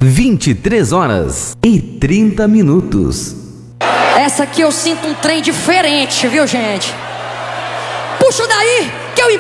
23h30. Essa aqui eu sinto um trem diferente, viu, gente? Puxa daí, que eu